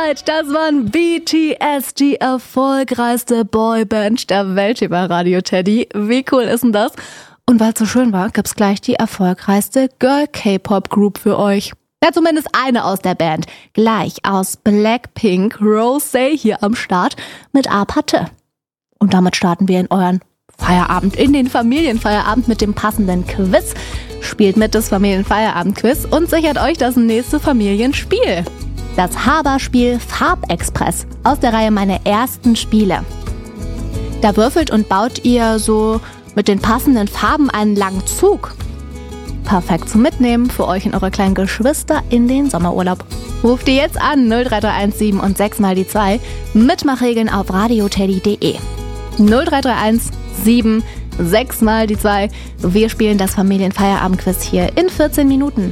Alright, das waren BTS, die erfolgreichste Boyband der Welt hier bei Radio Teddy. Wie cool ist denn das? Und weil es so schön war, gibt's gleich die erfolgreichste Girl-K-Pop-Group für euch. Ja, zumindest eine aus der Band. Gleich aus Blackpink, Rosé hier am Start mit A Pate. Und damit starten wir in euren Feierabend, in den Familienfeierabend mit dem passenden Quiz. Spielt mit das Familienfeierabend-Quiz und sichert euch das nächste Familienspiel. Das Haberspiel Farbexpress aus der Reihe Meine ersten Spiele. Da würfelt und baut ihr so mit den passenden Farben einen langen Zug. Perfekt zum Mitnehmen für euch und eure kleinen Geschwister in den Sommerurlaub. Ruft ihr jetzt an 0331 7 und 6 mal die 2. Mitmachregeln auf radioteddy.de. 0331 7 6 mal die 2. Wir spielen das Familienfeierabendquiz hier in 14 Minuten.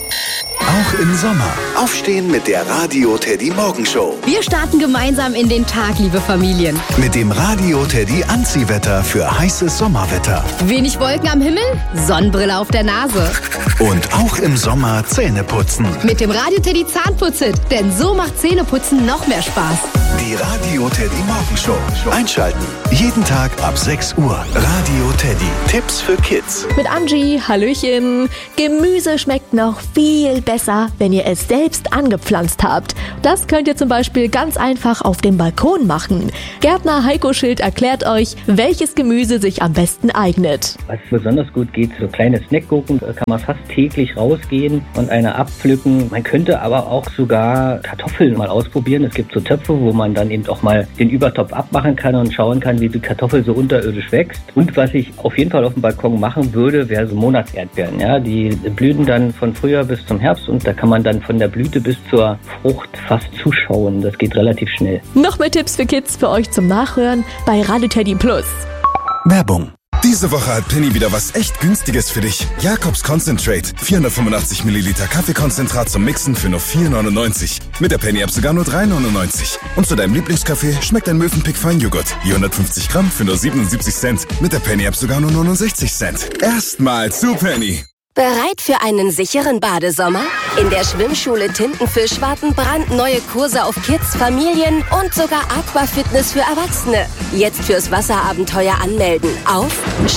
Auch im Sommer. Aufstehen mit der Radio Teddy Morgenshow. Wir starten gemeinsam in den Tag, liebe Familien. Mit dem Radio Teddy Anziehwetter für heißes Sommerwetter. Wenig Wolken am Himmel, Sonnenbrille auf der Nase. Und auch im Sommer Zähne putzen. Mit dem Radio Teddy Zahnputz-Hit, denn so macht Zähneputzen noch mehr Spaß. Die Radio Teddy Morgenshow. Einschalten. Jeden Tag ab 6 Uhr. Radio Teddy. Tipps für Kids. Mit Angie, Hallöchen. Gemüse schmeckt noch viel besser, wenn ihr es selbst angepflanzt habt. Das könnt ihr zum Beispiel ganz einfach auf dem Balkon machen. Gärtner Heiko Schild erklärt euch, welches Gemüse sich am besten eignet. Was besonders gut geht, so kleine Snackgurken, da kann man fast täglich rausgehen und eine abpflücken. Man könnte aber auch sogar Kartoffeln mal ausprobieren. Es gibt so Töpfe, wo man dann eben auch mal den Übertopf abmachen kann und schauen kann, wie die Kartoffel so unterirdisch wächst. Und was ich auf jeden Fall auf dem Balkon machen würde, wäre so Monatserdbeeren. Ja, die blühen dann von Frühjahr bis zum Herbst und da kann man dann von der Blüte bis zur Frucht fast zuschauen. Das geht relativ schnell. Noch mehr Tipps für Kids für euch zum Nachhören bei Radio Teddy Plus. Werbung. Diese Woche hat Penny wieder was echt Günstiges für dich. Jakobs Concentrate. 485 Milliliter Kaffeekonzentrat zum Mixen für nur 4,99. Mit der Penny-App sogar nur 3,99. Und zu deinem Lieblingskaffee schmeckt ein Mövenpick Feinjoghurt. Je 150 Gramm für nur 77 Cent. Mit der Penny-App sogar nur 69 Cent. Erstmal zu Penny. Bereit für einen sicheren Badesommer? In der Schwimmschule Tintenfisch warten brandneue Kurse auf Kids, Familien und sogar Aquafitness für Erwachsene. Jetzt fürs Wasserabenteuer anmelden auf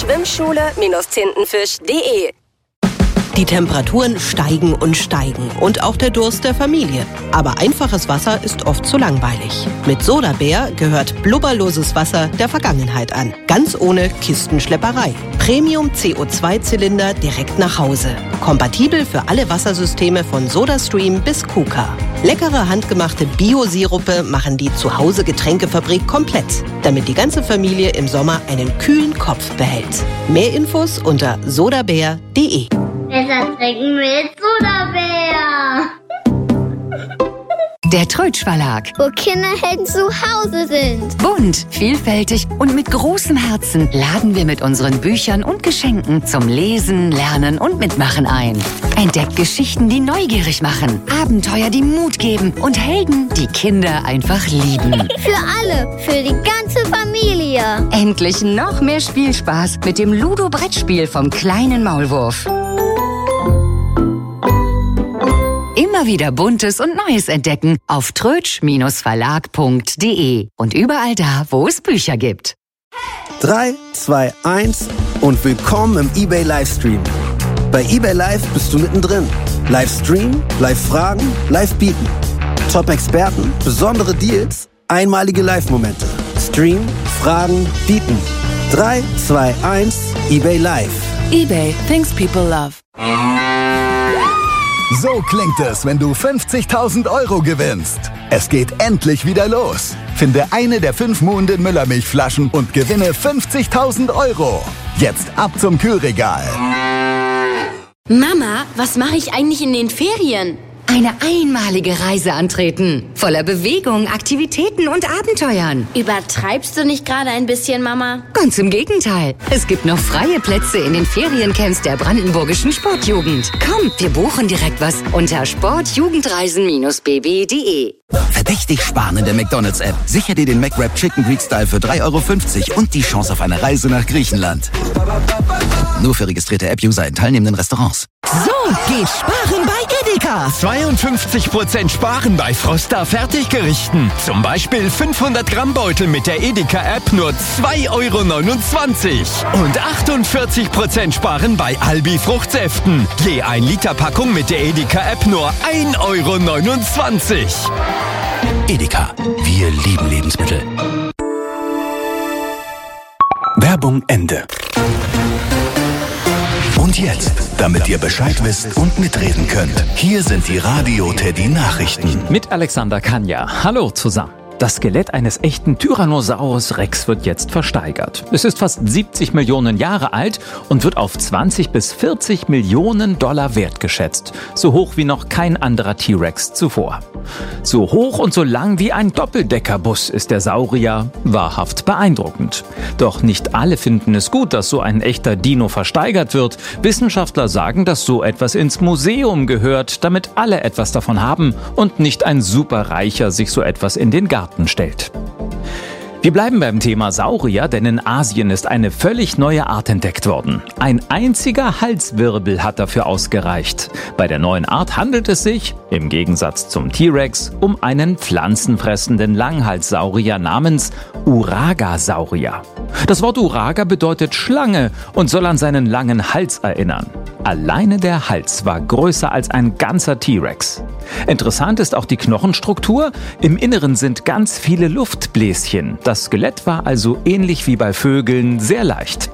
schwimmschule-tintenfisch.de. Die Temperaturen steigen und steigen und auch der Durst der Familie. Aber einfaches Wasser ist oft zu langweilig. Mit Sodabär gehört blubberloses Wasser der Vergangenheit an. Ganz ohne Kistenschlepperei. Premium CO2-Zylinder direkt nach Hause. Kompatibel für alle Wassersysteme von SodaStream bis KUKA. Leckere handgemachte Bio-Sirupe machen die Zuhause-Getränkefabrik komplett, damit die ganze Familie im Sommer einen kühlen Kopf behält. Mehr Infos unter sodabär.de. Besser trinken mit Sodabär. Der Trötsch Verlag. Wo Kinderhelden zu Hause sind. Bunt, vielfältig und mit großem Herzen laden wir mit unseren Büchern und Geschenken zum Lesen, Lernen und Mitmachen ein. Entdeckt Geschichten, die neugierig machen, Abenteuer, die Mut geben und Helden, die Kinder einfach lieben. Für alle, für die ganze Familie. Endlich noch mehr Spielspaß mit dem Ludo-Brettspiel vom kleinen Maulwurf. Immer wieder Buntes und Neues entdecken auf trötsch-verlag.de und überall da, wo es Bücher gibt. 3, 2, 1 und willkommen im eBay Livestream. Bei eBay Live bist du mittendrin. Livestream, Live-Fragen, Live-Bieten. Top-Experten, besondere Deals, einmalige Live-Momente. Stream, Fragen, Bieten. 3, 2, 1, eBay Live. eBay, things people love. So klingt es, wenn du 50.000 € gewinnst. Es geht endlich wieder los. Finde eine der 5 Muhnden Müllermilchflaschen und gewinne 50.000 €. Jetzt ab zum Kühlregal. Mama, was mache ich eigentlich in den Ferien? Eine einmalige Reise antreten, voller Bewegung, Aktivitäten und Abenteuern. Übertreibst du nicht gerade ein bisschen, Mama? Ganz im Gegenteil. Es gibt noch freie Plätze in den Feriencamps der Brandenburgischen Sportjugend. Komm, wir buchen direkt was unter sportjugendreisen-bb.de. Verdächtig sparen in der McDonald's-App. Sicher dir den McWrap Chicken Greek Style für 3,50 € und die Chance auf eine Reise nach Griechenland. Nur für registrierte App-User in teilnehmenden Restaurants. So geht Sparen bei Edeka. 52% sparen bei Froster Fertiggerichten. Zum Beispiel 500 Gramm Beutel mit der Edeka-App nur 2,29 €. Und 48% sparen bei Albi Fruchtsäften. Je 1 Liter Packung mit der Edeka-App nur 1,29 €. Edeka, wir lieben Lebensmittel. Werbung Ende. Und jetzt, damit ihr Bescheid wisst und mitreden könnt, hier sind die Radio Teddy Nachrichten. Mit Alexander Kanja. Hallo zusammen. Das Skelett eines echten Tyrannosaurus Rex wird jetzt versteigert. Es ist fast 70 Millionen Jahre alt und wird auf 20 bis 40 Millionen $ wertgeschätzt. So hoch wie noch kein anderer T-Rex zuvor. So hoch und so lang wie ein Doppeldeckerbus ist der Saurier. Wahrhaft beeindruckend. Doch nicht alle finden es gut, dass so ein echter Dino versteigert wird. Wissenschaftler sagen, dass so etwas ins Museum gehört, damit alle etwas davon haben und nicht ein Superreicher sich so etwas in den Garten stellt. Wir bleiben beim Thema Saurier, denn in Asien ist eine völlig neue Art entdeckt worden. Ein einziger Halswirbel hat dafür ausgereicht. Bei der neuen Art handelt es sich, im Gegensatz zum T-Rex, um einen pflanzenfressenden Langhalssaurier namens Uragasaurier. Das Wort Uraga bedeutet Schlange und soll an seinen langen Hals erinnern. Alleine der Hals war größer als ein ganzer T-Rex. Interessant ist auch die Knochenstruktur. Im Inneren sind ganz viele Luftbläschen. Das Skelett war also ähnlich wie bei Vögeln sehr leicht.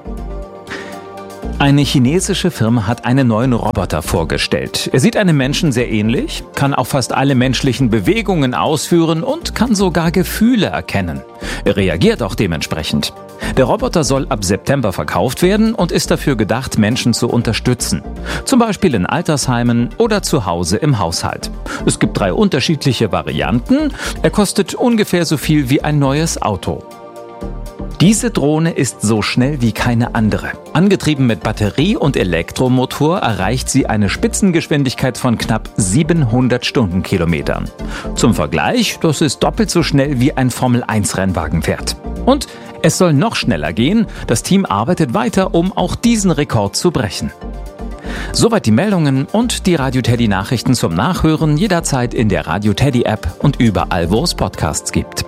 Eine chinesische Firma hat einen neuen Roboter vorgestellt. Er sieht einem Menschen sehr ähnlich, kann auch fast alle menschlichen Bewegungen ausführen und kann sogar Gefühle erkennen. Er reagiert auch dementsprechend. Der Roboter soll ab September verkauft werden und ist dafür gedacht, Menschen zu unterstützen. Zum Beispiel in Altersheimen oder zu Hause im Haushalt. Es gibt 3 unterschiedliche Varianten. Er kostet ungefähr so viel wie ein neues Auto. Diese Drohne ist so schnell wie keine andere. Angetrieben mit Batterie und Elektromotor erreicht sie eine Spitzengeschwindigkeit von knapp 700 Stundenkilometern. Zum Vergleich, das ist doppelt so schnell wie ein Formel-1-Rennwagen fährt. Und es soll noch schneller gehen. Das Team arbeitet weiter, um auch diesen Rekord zu brechen. Soweit die Meldungen und die Radio Teddy Nachrichten zum Nachhören jederzeit in der Radio Teddy App und überall, wo es Podcasts gibt.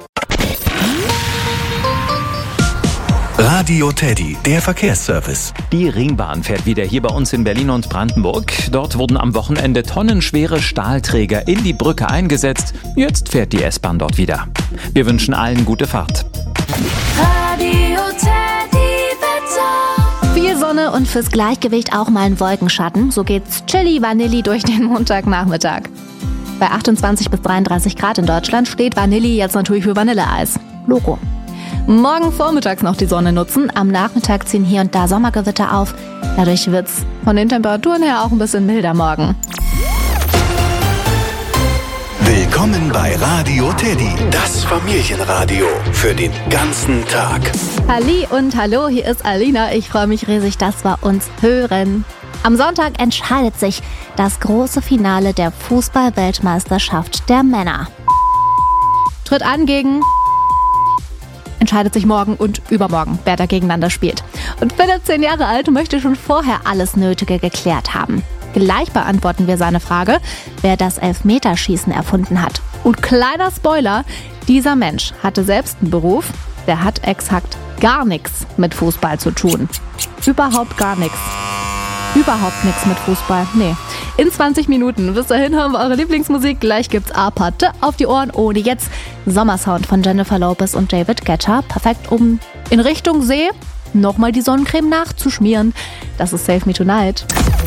Radio Teddy, der Verkehrsservice. Die Ringbahn fährt wieder hier bei uns in Berlin und Brandenburg. Dort wurden am Wochenende tonnenschwere Stahlträger in die Brücke eingesetzt. Jetzt fährt die S-Bahn dort wieder. Wir wünschen allen gute Fahrt. Radio Teddy Wetter. Viel Sonne und fürs Gleichgewicht auch mal ein Wolkenschatten. So geht's chilly vanilli durch den Montagnachmittag. Bei 28 bis 33 Grad in Deutschland steht Vanilli jetzt natürlich für Vanilleeis. Logo. Morgen vormittags noch die Sonne nutzen. Am Nachmittag ziehen hier und da Sommergewitter auf. Dadurch wird's von den Temperaturen her auch ein bisschen milder morgen. Willkommen bei Radio Teddy, das Familienradio für den ganzen Tag. Halli und hallo, hier ist Alina. Ich freue mich riesig, dass wir uns hören. Am Sonntag entscheidet sich das große Finale der Fußball-Weltmeisterschaft der Männer. Tritt an gegen... Entscheidet sich morgen und übermorgen, wer da gegeneinander spielt. Und bin er 10 Jahre alt und möchte schon vorher alles Nötige geklärt haben. Gleich beantworten wir seine Frage, wer das Elfmeterschießen erfunden hat. Und kleiner Spoiler, dieser Mensch hatte selbst einen Beruf, der hat exakt gar nichts mit Fußball zu tun. Überhaupt gar nichts. Überhaupt nichts mit Fußball, nee. In 20 Minuten. Bis dahin hören wir eure Lieblingsmusik. Gleich gibt's Aparte auf die Ohren. Ohne jetzt Sommersound von Jennifer Lopez und David Guetta. Perfekt, um in Richtung See nochmal die Sonnencreme nachzuschmieren. Das ist Save Me Tonight.